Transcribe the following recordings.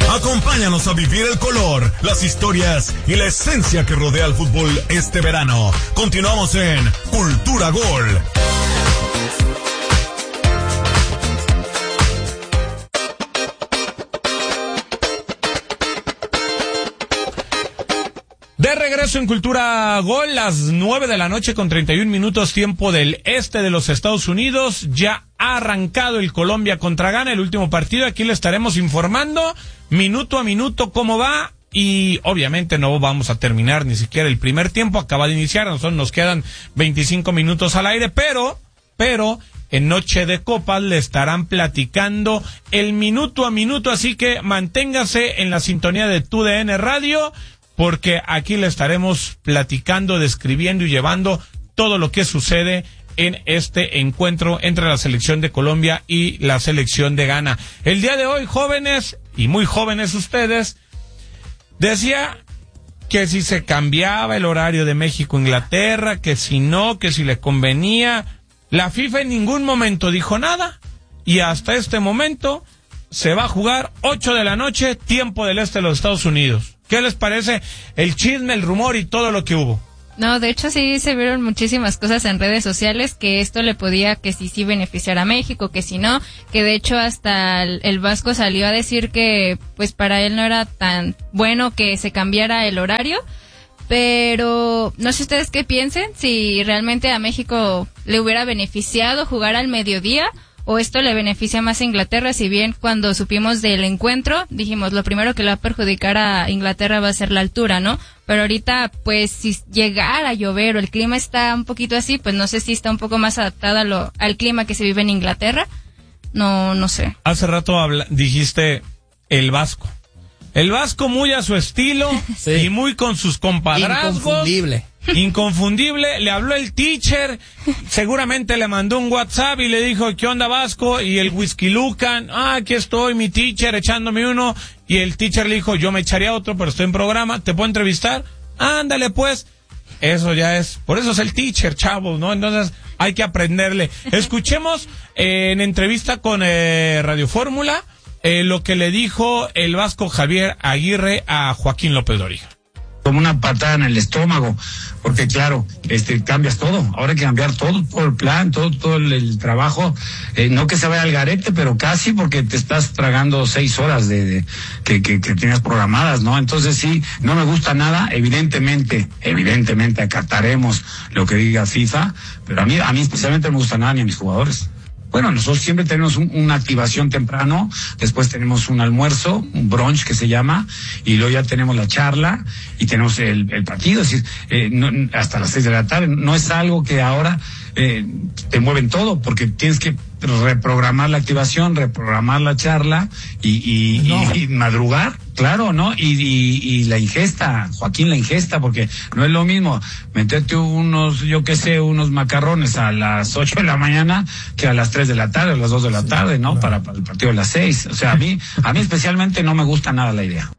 Acompáñanos a vivir el color, las historias y la esencia que rodea al fútbol este verano. Continuamos en Cultura Gol. De regreso en Cultura Gol, las 9 de la noche con 31 minutos, tiempo del este de los Estados Unidos. Ya ha arrancado el Colombia contra Ghana, el último partido. Aquí le estaremos informando minuto a minuto cómo va. Y obviamente no vamos a terminar ni siquiera el primer tiempo. Acaba de iniciar, nos quedan 25 minutos al aire, pero en Noche de Copas le estarán platicando el minuto a minuto. Así que manténgase en la sintonía de TUDN Radio, porque aquí le estaremos platicando, describiendo y llevando todo lo que sucede en este encuentro entre la selección de Colombia y la selección de Ghana. El día de hoy, jóvenes, y muy jóvenes ustedes, decía que si se cambiaba el horario de México-Inglaterra, que si no, que si le convenía. La FIFA en ningún momento dijo nada, y hasta este momento se va a jugar 8 de la noche, tiempo del este de los Estados Unidos. ¿Qué les parece el chisme, el rumor y todo lo que hubo? No, de hecho sí se vieron muchísimas cosas en redes sociales que esto le podía que sí beneficiar a México, que si no, que de hecho hasta el Vasco salió a decir que pues para él no era tan bueno que se cambiara el horario, pero no sé ustedes qué piensen, si realmente a México le hubiera beneficiado jugar al mediodía o esto le beneficia más a Inglaterra. Si bien cuando supimos del encuentro dijimos lo primero que le va a perjudicar a Inglaterra va a ser la altura, ¿no? Pero ahorita pues si llegara a llover o el clima está un poquito así, pues no sé si está un poco más adaptada al clima que se vive en Inglaterra. No sé. Hace rato dijiste el Vasco. El Vasco muy a su estilo, sí, y muy con sus compadrazgos. Inconfundible, le habló el teacher, seguramente le mandó un WhatsApp y le dijo, ¿qué onda Vasco? Y el Whisky Lucan, aquí estoy, mi teacher, echándome uno. Y el teacher le dijo, yo me echaría otro, pero estoy en programa, ¿te puedo entrevistar? Ándale pues. Eso ya es, por eso es el teacher, chavos, ¿no? Entonces hay que aprenderle. Escuchemos en entrevista con Radio Fórmula lo que le dijo el Vasco Javier Aguirre a Joaquín López Dóriga. Como una patada en el estómago, porque claro, cambias todo, ahora hay que cambiar todo el plan, todo el trabajo, no que se vaya al garete, pero casi, porque te estás tragando 6 horas que tienes programadas, ¿no? Entonces sí, no me gusta nada, evidentemente acataremos lo que diga FIFA, pero a mí especialmente no me gusta nada ni a mis jugadores. Bueno, nosotros siempre tenemos una activación temprano, después tenemos un almuerzo, un brunch que se llama, y luego ya tenemos la charla y tenemos el partido, es decir, hasta las 6 de la tarde. No es algo que ahora te mueven todo, porque tienes que reprogramar la activación, reprogramar la charla y madrugar, claro, ¿no? Y la ingesta, Joaquín, la ingesta, porque no es lo mismo meterte unos macarrones a las 8 de la mañana que a las 3 de la tarde, a las 2 de la tarde, ¿no? Claro. Para el partido de las 6. O sea, a mí especialmente no me gusta nada la idea.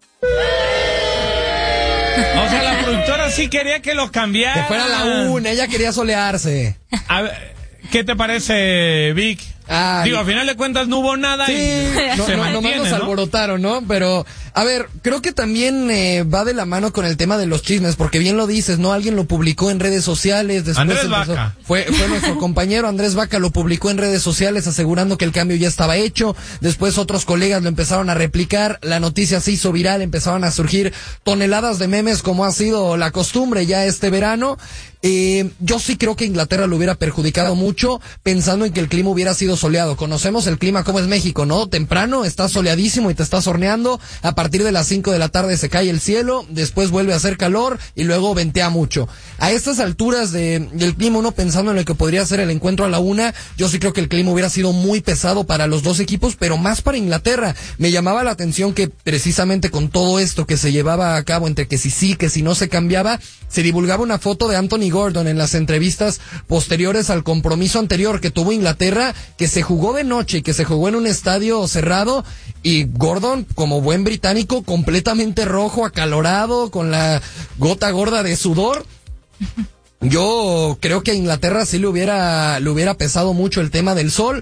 O sea, la productora sí quería que lo cambiara. Que fuera la 1, ella quería solearse. A ver, ¿qué te parece, Vic? Digo, al final de cuentas no hubo nada, sí, y se mantiene, nos alborotaron, ¿no? Pero, a ver, creo que también va de la mano con el tema de los chismes, porque bien lo dices, ¿no? Alguien lo publicó en redes sociales. Después Andrés Vaca. Fue nuestro compañero Andrés Vaca, lo publicó en redes sociales asegurando que el cambio ya estaba hecho. Después otros colegas lo empezaron a replicar, la noticia se hizo viral, empezaron a surgir toneladas de memes como ha sido la costumbre ya este verano. Yo sí creo que Inglaterra lo hubiera perjudicado mucho, pensando en que el clima hubiera sido soleado. Conocemos el clima como es México, ¿no? Temprano está soleadísimo y te estás horneando, a partir de las 5 de la tarde se cae el cielo, después vuelve a hacer calor y luego ventea mucho. A estas alturas del clima, uno pensando en lo que podría ser el encuentro a la 1, yo sí creo que el clima hubiera sido muy pesado para los dos equipos, pero más para Inglaterra. Me llamaba la atención que precisamente con todo esto que se llevaba a cabo, entre que sí, que si no se cambiaba, se divulgaba una foto de Anthony Gordon en las entrevistas posteriores al compromiso anterior que tuvo Inglaterra, que se jugó de noche y que se jugó en un estadio cerrado, y Gordon, como buen británico, completamente rojo, acalorado, con la gota gorda de sudor. Yo creo que a Inglaterra sí le hubiera pesado mucho el tema del sol,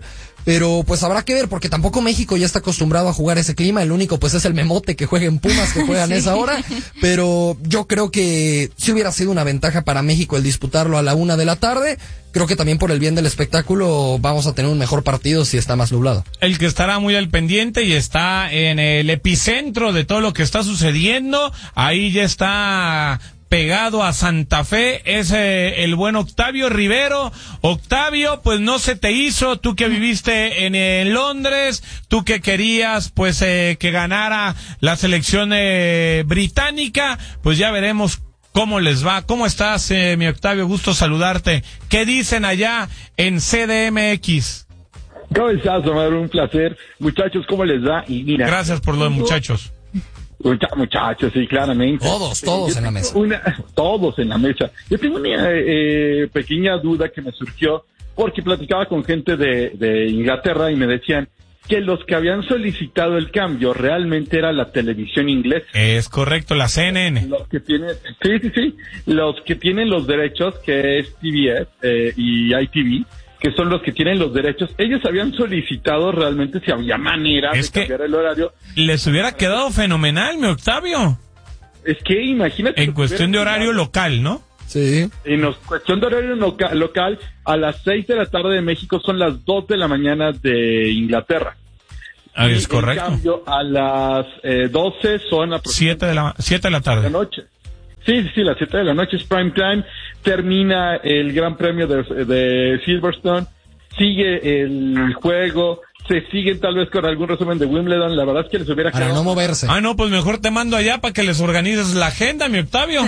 pero pues habrá que ver, porque tampoco México ya está acostumbrado a jugar ese clima, el único pues es el Memote que juega en Pumas, que juegan esa hora, pero yo creo que sí hubiera sido una ventaja para México el disputarlo a la 1 de la tarde. Creo que también por el bien del espectáculo vamos a tener un mejor partido si está más nublado. El que estará muy al pendiente y está en el epicentro de todo lo que está sucediendo, ahí ya está pegado a Santa Fe, es el buen Octavio Rivero. Octavio, pues no se te hizo, tú que viviste en Londres, tú que querías pues que ganara la selección británica, pues ya veremos cómo les va. ¿Cómo estás, mi Octavio? Gusto saludarte. ¿Qué dicen allá en CDMX? ¿Cómo estás, Omar? Un placer. Muchachos, ¿cómo les va? Y mira, gracias por lo de muchachos. Muchachos, sí, claramente. Todos en la mesa. Todos en la mesa. Yo tengo una pequeña duda que me surgió porque platicaba con gente de Inglaterra y me decían que los que habían solicitado el cambio realmente era la televisión inglesa. Es correcto, la CNN. Los que tienen, sí, los que tienen los derechos, que es TBS y ITV, que son los que tienen los derechos, ellos habían solicitado realmente si había manera de cambiar el horario. Les hubiera quedado fenomenal, mi Octavio. Es que imagínate. En cuestión de horario local, ¿no? Sí. En cuestión de horario local, a las 6 de la tarde de México son las 2 de la mañana de Inglaterra. Es correcto. En cambio, a las 12 son aproximadamente 7 de la tarde. La noche. Sí, las 7 de la noche es prime time. Termina el Gran Premio de Silverstone. Sigue el juego. Se siguen tal vez con algún resumen de Wimbledon. La verdad es que les hubiera quedado. Para no moverse. No, pues mejor te mando allá para que les organices la agenda, mi Octavio.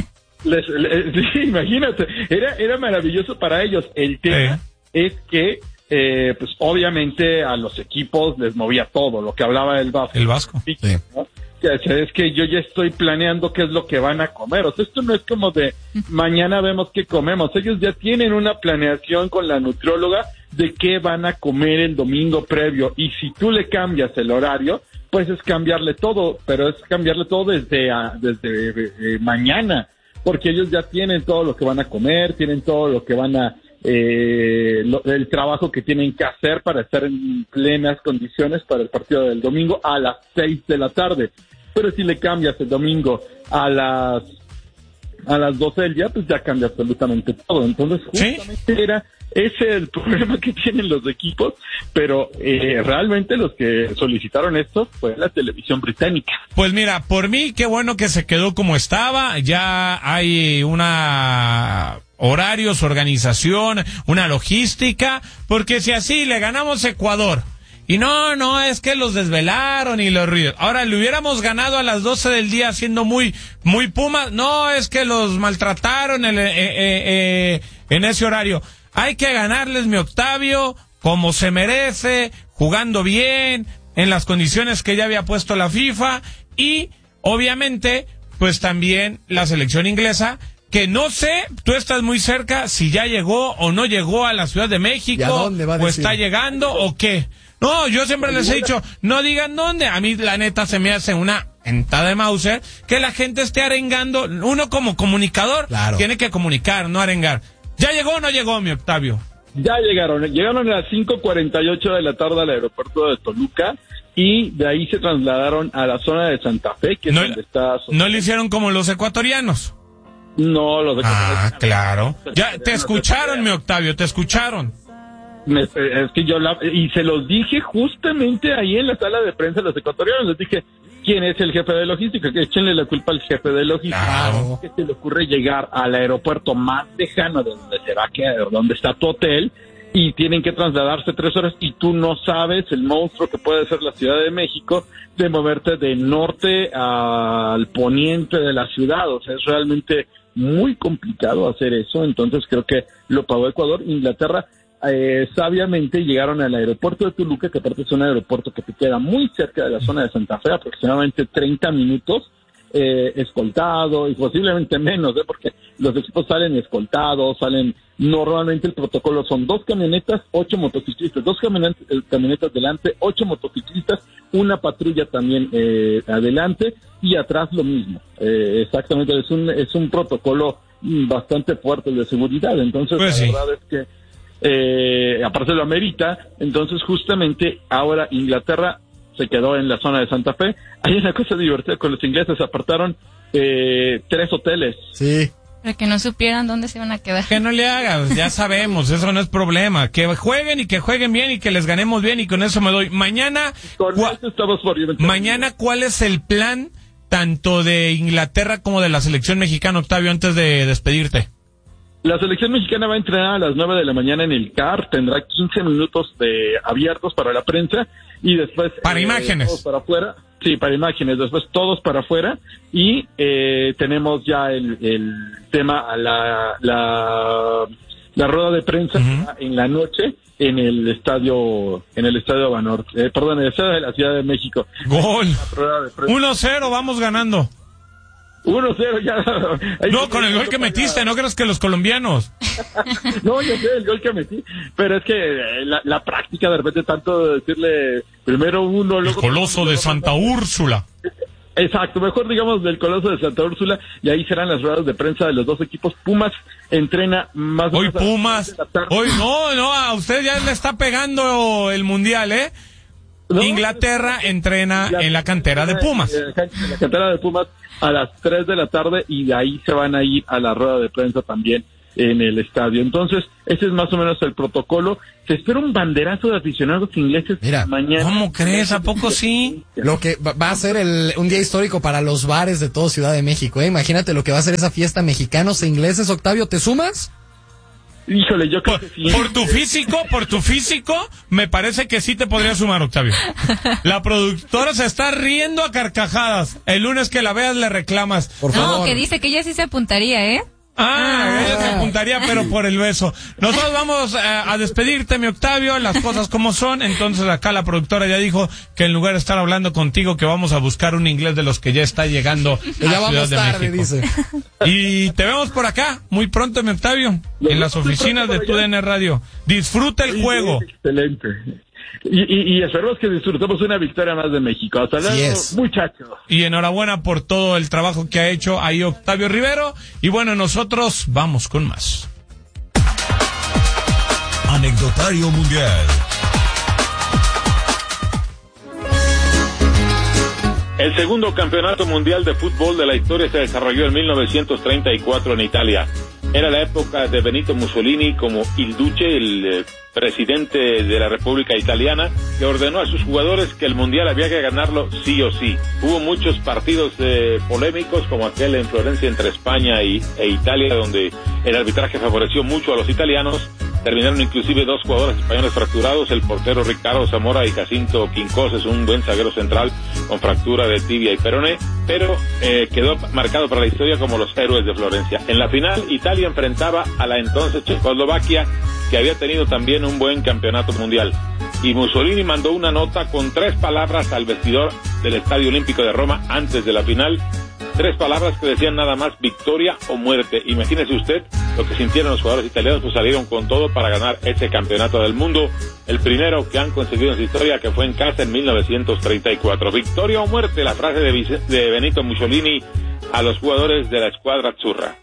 Sí, imagínate. Era maravilloso para ellos. El tema es que pues obviamente a los equipos les movía todo, lo que hablaba el Vasco. El Vasco, sí. ¿No? Es que yo ya estoy planeando qué es lo que van a comer. O sea, esto no es como de mañana vemos qué comemos. Ellos ya tienen una planeación con la nutrióloga de qué van a comer el domingo previo. Y si tú le cambias el horario, pues es cambiarle todo, pero es cambiarle todo desde mañana, porque ellos ya tienen todo lo que van a comer, tienen todo lo que van a el trabajo que tienen que hacer para estar en plenas condiciones para el partido del domingo a las 6 de la tarde. Pero si le cambias el domingo a las 12 del día, pues ya cambia absolutamente todo. Entonces, justamente ese el problema que tienen los equipos, pero realmente los que solicitaron esto fue la televisión británica. Pues mira, por mí, qué bueno que se quedó como estaba. Ya hay horarios, organización, una logística, porque si así le ganamos a Ecuador, y no, es que los desvelaron y los ruidos. Ahora, le hubiéramos ganado a las 12 del día siendo muy Pumas, no, es que los maltrataron en ese horario. Hay que ganarles, mi Octavio, como se merece, jugando bien, en las condiciones que ya había puesto la FIFA, y obviamente, pues también la selección inglesa, que no sé, tú estás muy cerca, si ya llegó o no llegó a la Ciudad de México, o está llegando o qué. No, yo siempre les he dicho, no digan dónde. A mí la neta se me hace una entada de Mauser que la gente esté arengando. Uno como comunicador tiene que comunicar, no arengar. ¿Ya llegó o no llegó, mi Octavio? Ya llegaron a las 5:48 de la tarde al aeropuerto de Toluca y de ahí se trasladaron a la zona de Santa Fe, que es donde está... ¿No lo hicieron como los ecuatorianos? No, los ecuatorianos. Claro. Ya, te escucharon, mi Octavio, te escucharon. Es que y se los dije justamente ahí en la sala de prensa a los ecuatorianos, les dije, ¿quién es el jefe de logística? Que échenle la culpa al jefe de logística. Claro. Que se le ocurre llegar al aeropuerto más lejano de donde está tu hotel y tienen que trasladarse 3 horas y tú no sabes el monstruo que puede ser la Ciudad de México de moverte de norte al poniente de la ciudad. O sea, es realmente muy complicado hacer eso. Entonces creo que lo pagó Ecuador. Inglaterra sabiamente llegaron al aeropuerto de Toluca, que aparte es un aeropuerto que te queda muy cerca de la zona de Santa Fe, aproximadamente 30 minutos, escoltado, y posiblemente menos, porque los equipos salen escoltados, normalmente el protocolo son 2 camionetas, 8 motociclistas, 2 camionetas delante, 8 motociclistas, una patrulla también adelante, y atrás lo mismo. Exactamente, es un protocolo bastante fuerte de seguridad. Entonces, pues la verdad es que aparte lo amerita. Entonces justamente ahora Inglaterra se quedó en la zona de Santa Fe. Hay una cosa divertida con los ingleses, apartaron 3 hoteles. Sí. Para que no supieran dónde se iban a quedar. Que no le hagas, ya sabemos, eso no es problema. Que jueguen y que jueguen bien y que les ganemos bien y con eso me doy. Mañana, ¿cuál es el plan tanto de Inglaterra como de la selección mexicana, Octavio, antes de despedirte? La selección mexicana va a entrenar a las 9 de la mañana en el CAR, tendrá 15 minutos abiertos para la prensa y después... Para imágenes. Todos para afuera. Sí, para imágenes, después todos para afuera y tenemos ya el tema a la rueda de prensa en la noche en el estadio Banorte, en el estadio de la Ciudad de México. Gol. 1-0, vamos ganando. 1-0 ya. No, con el gol que metiste, no creas que los colombianos. No, yo sé el gol que metí, pero es que la práctica de repente tanto decirle primero uno, luego... El Coloso de Santa Úrsula. Exacto, mejor digamos del Coloso de Santa Úrsula y ahí serán las ruedas de prensa de los dos equipos. Pumas entrena más o menos. Hoy Pumas, hoy no, a usted ya le está pegando el mundial, ¿eh? No, Inglaterra entrena en la cantera de Pumas. En la cantera de Pumas a las 3 de la tarde y de ahí se van a ir a la rueda de prensa también en el estadio. Entonces, ese es más o menos el protocolo. Se espera un banderazo de aficionados ingleses. Mira, mañana. ¿Cómo crees? ¿A poco sí? Lo que va a ser un día histórico para los bares de toda Ciudad de México, ¿eh? Imagínate lo que va a ser esa fiesta mexicanos e ingleses. Octavio, ¿te sumas? Híjole, yo creo que sí. Por tu físico, me parece que sí te podría sumar, Octavio. La productora se está riendo a carcajadas. El lunes que la veas le reclamas. Por favor. No, que dice que ella sí se apuntaría, ¿eh? Ella se apuntaría, pero por el beso. Nosotros vamos a despedirte, mi Octavio, las cosas como son. Entonces acá la productora ya dijo que en lugar de estar hablando contigo, que vamos a buscar un inglés de los que ya está llegando a Ciudad de México. Dice. Y te vemos por acá muy pronto, mi Octavio, en las oficinas de TUDN Radio. Disfruta el juego. Excelente. Y esperamos que disfrutemos una victoria más de México. Hasta luego, muchachos. Y enhorabuena por todo el trabajo que ha hecho ahí Octavio Rivero. Y bueno, nosotros vamos con más. Anecdotario Mundial. El segundo campeonato mundial de fútbol de la historia se desarrolló en 1934 en Italia. Era la época de Benito Mussolini como il Duce, el presidente de la República Italiana, que ordenó a sus jugadores que el mundial había que ganarlo sí o sí. Hubo muchos partidos polémicos, como aquel en Florencia entre España e Italia, donde el arbitraje favoreció mucho a los italianos. Terminaron inclusive 2 jugadores españoles fracturados, el portero Ricardo Zamora y Jacinto Quincoses, un buen zaguero central con fractura de tibia y peroné, pero quedó marcado para la historia como los héroes de Florencia. En la final, Italia enfrentaba a la entonces Checoslovaquia, que había tenido también un buen campeonato mundial. Y Mussolini mandó una nota con 3 palabras al vestidor del Estadio Olímpico de Roma antes de la final. 3 palabras que decían nada más: victoria o muerte. Imagínese usted lo que sintieron los jugadores italianos, pues salieron con todo para ganar ese campeonato del mundo, el primero que han conseguido en su historia, que fue en casa en 1934. Victoria o muerte, la frase de Benito Mussolini a los jugadores de la escuadra azzurra.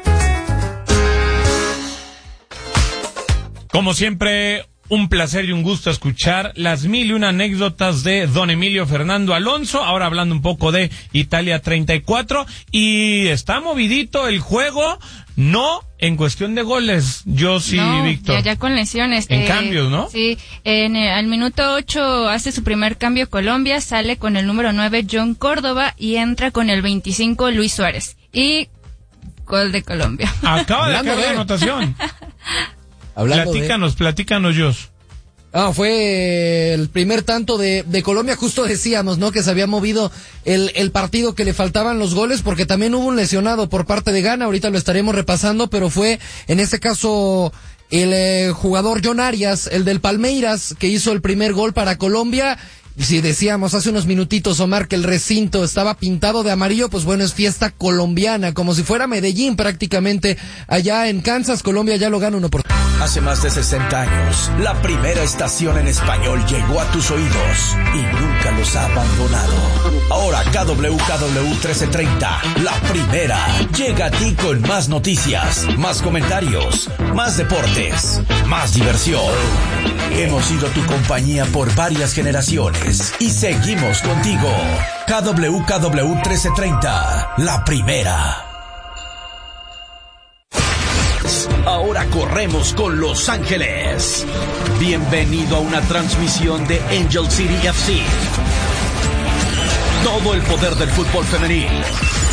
Como siempre, un placer y un gusto escuchar las 1001 anécdotas de don Emilio Fernando Alonso. Ahora hablando un poco de Italia 34. Y está movidito el juego, no en cuestión de goles. Yo sí, no, Víctor. Ya con lesiones. En cambios, ¿no? Sí, al minuto 8 hace su primer cambio Colombia, sale con el número 9 John Córdoba y entra con el 25 Luis Suárez. Y gol de Colombia. Acaba de caer la anotación. Platícanos, Jos. Fue el primer tanto de Colombia. Justo decíamos, ¿no? Que se había movido el partido, que le faltaban los goles, porque también hubo un lesionado por parte de Ghana. Ahorita lo estaremos repasando, pero fue en este caso el jugador John Arias, el del Palmeiras, que hizo el primer gol para Colombia. si decíamos hace unos minutitos, Omar, que el recinto estaba pintado de amarillo, pues bueno, es fiesta colombiana, como si fuera Medellín prácticamente. Allá en Kansas, Colombia ya lo gana 1-0. Hace más de 60 años, la primera estación en español llegó a tus oídos y nunca los ha abandonado. Ahora KWKW 1330, la primera, llega a ti con más noticias, más comentarios, más deportes, más diversión. Hemos sido tu compañía por varias generaciones y seguimos contigo. KWKW 1330, la primera. Ahora corremos con Los Ángeles. Bienvenido a una transmisión de Angel City FC. Todo el poder del fútbol femenil.